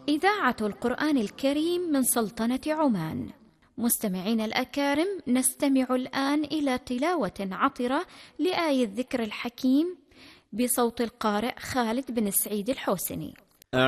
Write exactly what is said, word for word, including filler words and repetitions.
إذاعة القرآن الكريم من سلطنة عمان. مستمعين الأكارم، نستمع الآن إلى تلاوة عطرة لآية الذكر الحكيم بصوت القارئ خالد بن سعيد الحوسني.